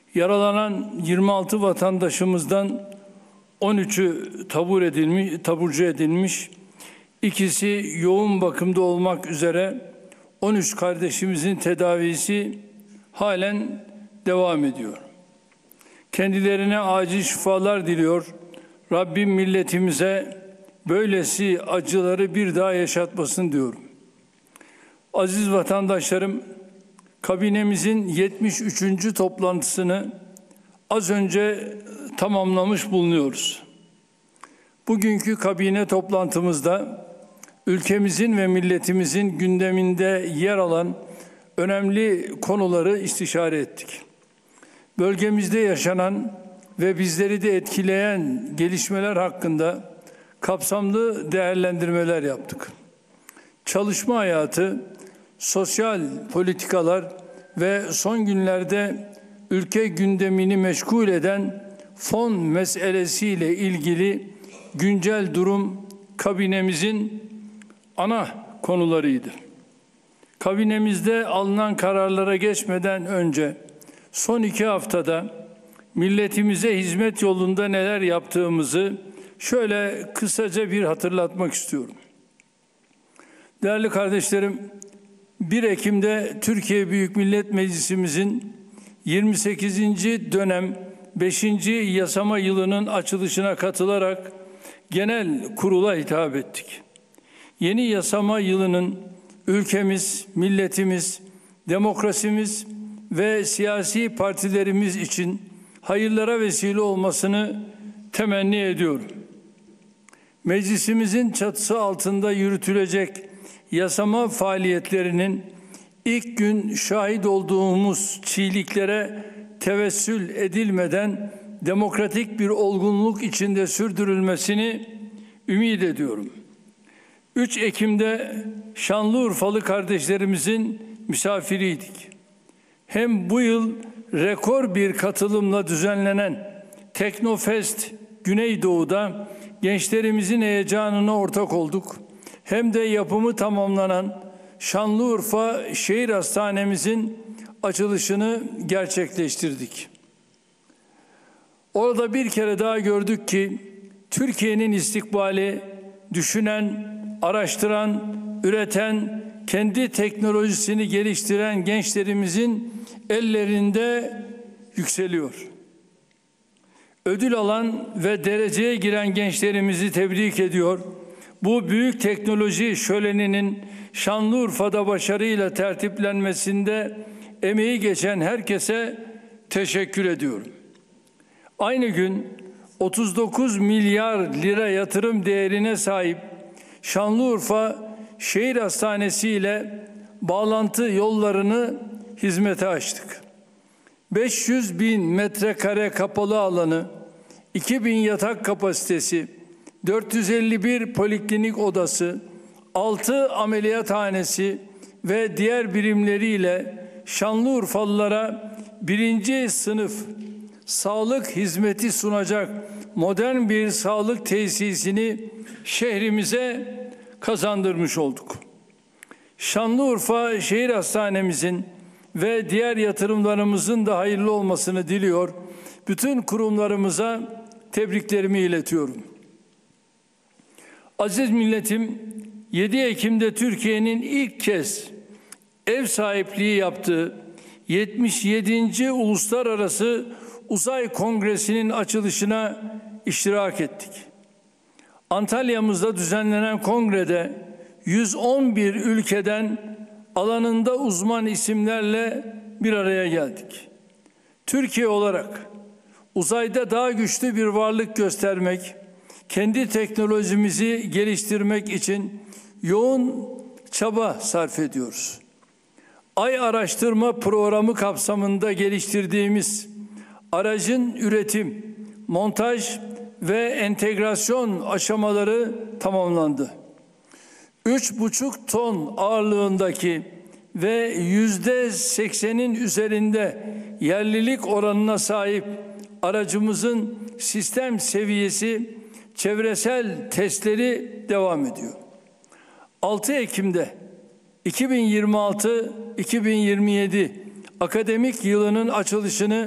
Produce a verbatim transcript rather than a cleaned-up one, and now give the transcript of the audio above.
Yaralanan yirmi altı vatandaşımızdan on üçü tabur edilmiş, taburcu edilmiş, ikisi yoğun bakımda olmak üzere on üç kardeşimizin tedavisi halen devam ediyor. Kendilerine acil şifalar diliyor. Rabbim milletimize böylesi acıları bir daha yaşatmasın diyorum. Aziz vatandaşlarım, kabinemizin yetmiş üçüncü toplantısını az önce tamamlamış bulunuyoruz. Bugünkü kabine toplantımızda ülkemizin ve milletimizin gündeminde yer alan önemli konuları istişare ettik. Bölgemizde yaşanan ve bizleri de etkileyen gelişmeler hakkında kapsamlı değerlendirmeler yaptık. Çalışma hayatı, sosyal politikalar ve son günlerde ülke gündemini meşgul eden fon meselesiyle ilgili güncel durum kabinemizin ana konularıydı. Kabinemizde alınan kararlara geçmeden önce son iki haftada milletimize hizmet yolunda neler yaptığımızı şöyle kısaca bir hatırlatmak istiyorum. Değerli kardeşlerim, bir Ekim'de Türkiye Büyük Millet Meclisimizin yirmi sekizinci dönem beşinci yasama yılının açılışına katılarak genel kurula hitap ettik. Yeni yasama yılının ülkemiz, milletimiz, demokrasimiz ve siyasi partilerimiz için hayırlara vesile olmasını temenni ediyorum. Meclisimizin çatısı altında yürütülecek yasama faaliyetlerinin ilk gün şahit olduğumuz çiğliklere tevessül edilmeden demokratik bir olgunluk içinde sürdürülmesini ümit ediyorum. üç Ekim'de Şanlıurfalı kardeşlerimizin misafiriydik. Hem bu yıl rekor bir katılımla düzenlenen Teknofest Güneydoğu'da gençlerimizin heyecanına ortak olduk. Hem de yapımı tamamlanan Şanlıurfa Şehir Hastanemizin açılışını gerçekleştirdik. Orada bir kere daha gördük ki Türkiye'nin istikbali düşünen, araştıran, üreten, kendi teknolojisini geliştiren gençlerimizin ellerinde yükseliyor. Ödül alan ve dereceye giren gençlerimizi tebrik ediyor. Bu büyük teknoloji şöleninin Şanlıurfa'da başarıyla tertiplenmesinde emeği geçen herkese teşekkür ediyorum. Aynı gün otuz dokuz milyar lira yatırım değerine sahip Şanlıurfa Şehir Hastanesi ile bağlantı yollarını hizmete açtık. beş yüz bin metrekare kapalı alanı, iki bin yatak kapasitesi, dört yüz elli bir poliklinik odası, altı ameliyathanesi ve diğer birimleriyle Şanlıurfalılara birinci sınıf sağlık hizmeti sunacak modern bir sağlık tesisini şehrimize kazandırmış olduk. Şanlıurfa Şehir Hastanemizin ve diğer yatırımlarımızın da hayırlı olmasını diliyor. Bütün kurumlarımıza tebriklerimi iletiyorum. Aziz milletim, yedi Ekim'de Türkiye'nin ilk kez ev sahipliği yaptığı yetmiş yedinci Uluslararası Uzay Kongresi'nin açılışına iştirak ettik. Antalya'mızda düzenlenen kongrede yüz on bir ülkeden alanında uzman isimlerle bir araya geldik. Türkiye olarak uzayda daha güçlü bir varlık göstermek, kendi teknolojimizi geliştirmek için yoğun çaba sarf ediyoruz. Ay Araştırma Programı kapsamında geliştirdiğimiz aracın üretim, montaj ve entegrasyon aşamaları tamamlandı. Üç buçuk ton ağırlığındaki ve yüzde seksenin üzerinde yerlilik oranına sahip aracımızın sistem seviyesi çevresel testleri devam ediyor. altı Ekim'de iki bin yirmi altı iki bin yirmi yedi akademik yılının açılışını